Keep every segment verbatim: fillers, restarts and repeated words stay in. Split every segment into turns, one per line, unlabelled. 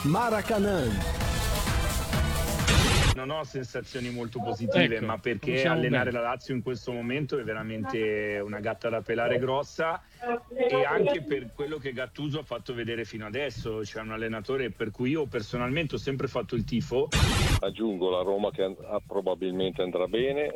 Maracanã.
Non ho sensazioni molto positive,
ecco,
ma perché
cominciamo
allenare
bene.
la Lazio in questo momento è veramente una gatta da pelare grossa, e anche per quello che Gattuso ha fatto vedere fino adesso. C'è un allenatore per cui io personalmente ho sempre fatto il tifo.
Aggiungo la Roma che and- probabilmente andrà bene,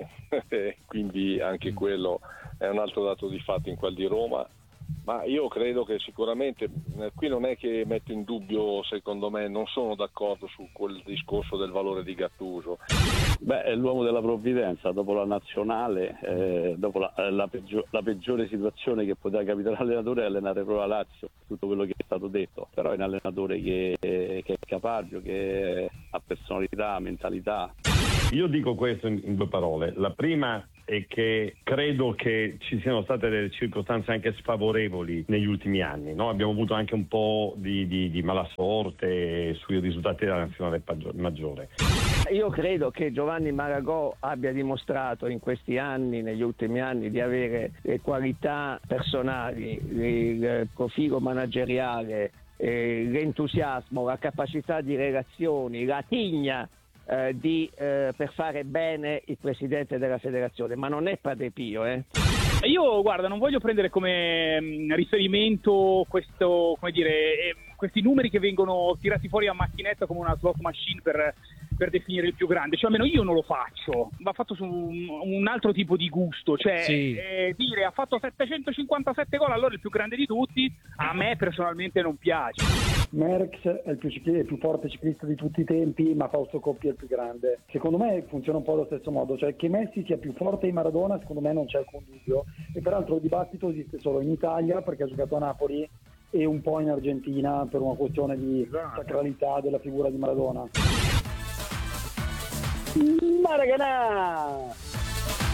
quindi anche quello è un altro dato di fatto in quel di Roma. Ma io credo che sicuramente, eh, qui non è che metto in dubbio, secondo me, non sono d'accordo su quel discorso del valore di Gattuso.
Beh, è l'uomo della provvidenza, dopo la nazionale, eh, dopo la, la, peggior, la peggiore situazione che poteva capitare all'allenatore è allenare proprio la Lazio, tutto quello che è stato detto, però è un allenatore che, che è capace, che ha personalità, mentalità.
Io dico questo in, in due parole. La prima è che credo che ci siano state delle circostanze anche sfavorevoli negli ultimi anni, no? Abbiamo avuto anche un po' di, di, di malasorte sui risultati della nazionale maggiore.
Io credo che Giovanni Maragò abbia dimostrato in questi anni, negli ultimi anni, di avere le qualità personali, il profilo manageriale, eh, l'entusiasmo, la capacità di relazioni, la tigna eh, di, eh, per fare bene il presidente della federazione, ma non è Padre Pio, eh.
Io, guarda, non voglio prendere come mh, riferimento questo, come dire, eh, questi numeri che vengono tirati fuori a macchinetta come una slot machine per, per definire il più grande, cioè almeno io non lo faccio, va fatto su un, un altro tipo di gusto, cioè
Sì.
eh, dire ha fatto settecentocinquantasette gol, allora è il più grande di tutti, a me personalmente non piace.
Merckx è il più, cicli- il più forte ciclista di tutti i tempi, ma Fausto Coppi è il più grande. Secondo me funziona un po' allo stesso modo, cioè che Messi sia più forte di Maradona secondo me non c'è alcun dubbio, e peraltro il dibattito esiste solo in Italia perché ha giocato a Napoli e un po' in Argentina per una questione di sacralità della figura di Maradona.
Maracanã!